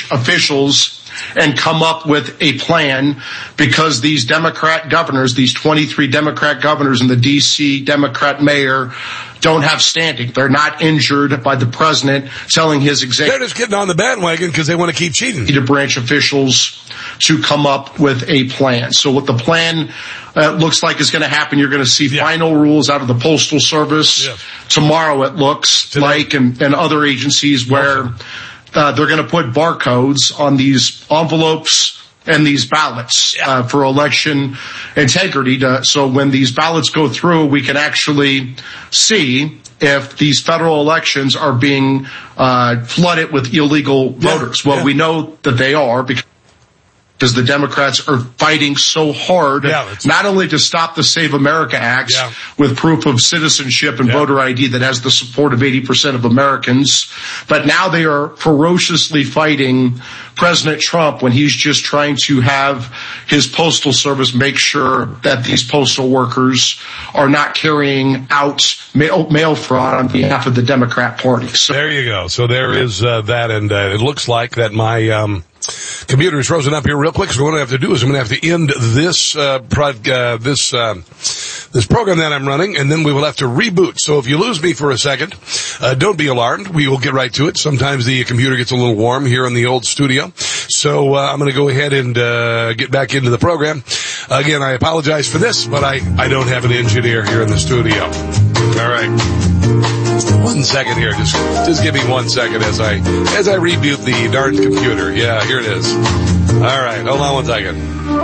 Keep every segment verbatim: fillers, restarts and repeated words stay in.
branch officials and come up with a plan, because these Democrat governors, these twenty-three Democrat governors and the D C Democrat mayor, don't have standing. They're not injured by the president telling his executive. They're just getting on the bandwagon because they want to keep cheating. The branch officials to come up with a plan. So what the plan uh, looks like is going to happen, you're going to see yeah. final rules out of the Postal Service yeah. tomorrow, it looks Today. like, and, and other agencies where awesome. uh, they're going to put barcodes on these envelopes and these ballots uh, for election integrity. To, so when these ballots go through, we can actually see if these federal elections are being uh, flooded with illegal yeah, voters. Well, yeah. we know that they are, because because the Democrats are fighting so hard, yeah, not only to stop the Save America Act yeah. with proof of citizenship and yeah. voter I D that has the support of eighty percent of Americans, but now they are ferociously fighting President Trump when he's just trying to have his postal service make sure that these postal workers are not carrying out mail, mail fraud on behalf of the Democrat Party. So, there you go. So there is uh, that, and uh, it looks like that my um computer is frozen up here real quick, so what I have to do is I'm going to have to end this uh, prod, uh this uh, this program that I'm running, and then we will have to reboot. So if you lose me for a second, uh, don't be alarmed. We will get right to it. Sometimes the computer gets a little warm here in the old studio, so uh, I'm going to go ahead and uh, get back into the program. Again, I apologize for this, but I, I don't have an engineer here in the studio. All right. One second here. Just just give me one second as I as I reboot the darn computer. Yeah, here it is. All right, hold on one second.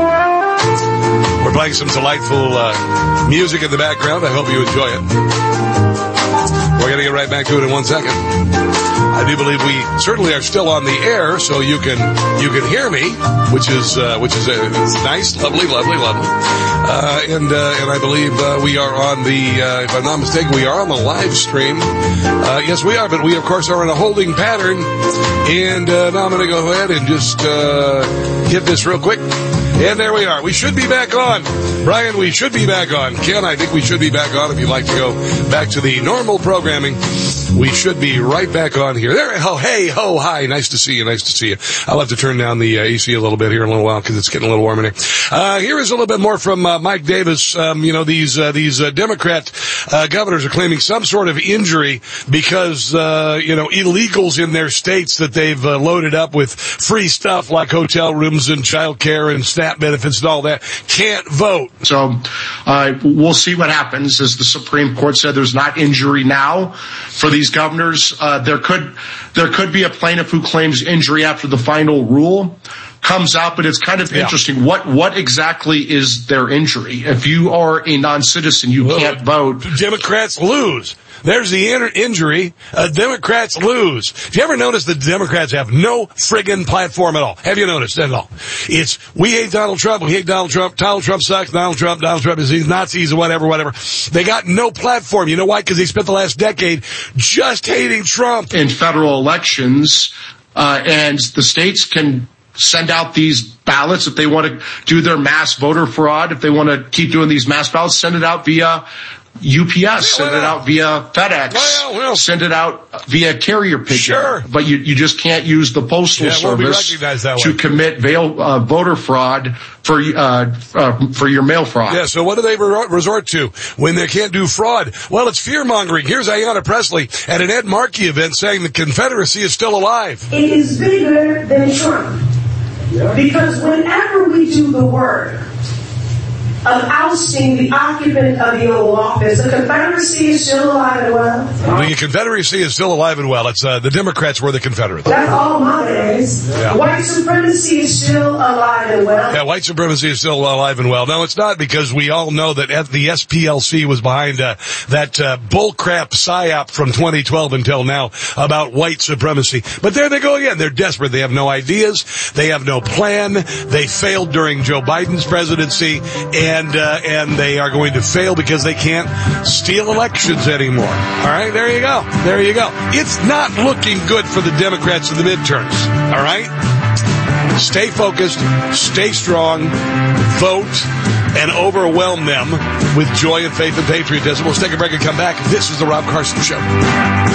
We're playing some delightful uh, music in the background. I hope you enjoy it. We're going to get right back to it in one second. I do believe we certainly are still on the air, so you can you can hear me, which is uh, which is uh, it's nice, lovely, lovely, lovely. Uh, and uh, and I believe uh, we are on the, uh, if I'm not mistaken, we are on the live stream. Uh, yes, we are, but we of course are in a holding pattern. And uh, now I'm going to go ahead and just uh, hit this real quick. And there we are. We should be back on. Brian, we should be back on. Ken, I think we should be back on. If you'd like to go back to the normal programming, we should be right back on here. There, oh, hey, ho, hi. Nice to see you. Nice to see you. I'll have to turn down the uh, A C a little bit here in a little while because it's getting a little warm in here. Uh, here is a little bit more from uh, Mike Davis. Um, you know, these uh, these uh, Democrat uh, governors are claiming some sort of injury because, uh, you know, illegals in their states that they've uh, loaded up with free stuff like hotel rooms and child care and SNAP benefits and all that can't vote. So uh, we'll see what happens. As the Supreme Court said, there's not injury now for these governors. Uh, there could there could be a plaintiff who claims injury after the final rule comes out, but it's kind of yeah. interesting. What what exactly is their injury? If you are a non-citizen, you well, can't vote. Democrats lose. There's the in- injury. Uh, Democrats lose. Have you ever noticed that Democrats have no friggin' platform at all? Have you noticed at all? It's, we hate Donald Trump, we hate Donald Trump, Donald Trump sucks, Donald Trump, Donald Trump is these Nazis or whatever, whatever. They got no platform. You know why? Because they spent the last decade just hating Trump. In federal elections, uh, and the states can send out these ballots if they want to do their mass voter fraud, if they want to keep doing these mass ballots, send it out via U P S, send it out via FedEx, well, well. send it out via carrier pigeon. Sure. But you, you just can't use the Postal yeah, Service that to way. commit veil, uh, voter fraud for uh, uh, for your mail fraud. Yeah, so what do they re- resort to when they can't do fraud? Well, it's fear-mongering. Here's Ayanna Pressley at an Ed Markey event saying the Confederacy is still alive. It is bigger than Trump. Yeah. Because whenever we do the work of ousting the occupant of the Oval Office, the Confederacy is still alive and well. The Confederacy is still alive and well. It's uh, the Democrats were the Confederates. That's all my days. Yeah. White supremacy is still alive and well. Yeah, white supremacy is still alive and well. No, it's not, because we all know that the S P L C was behind uh, that uh, bullcrap psyop from twenty twelve until now about white supremacy. But there they go again. They're desperate. They have no ideas. They have no plan. They failed during Joe Biden's presidency, and And, uh, and they are going to fail because they can't steal elections anymore. All right, there you go. There you go. It's not looking good for the Democrats in the midterms. All right? Stay focused, stay strong, vote, and overwhelm them with joy and faith and patriotism. We'll take a break and come back. This is the Rob Carson Show.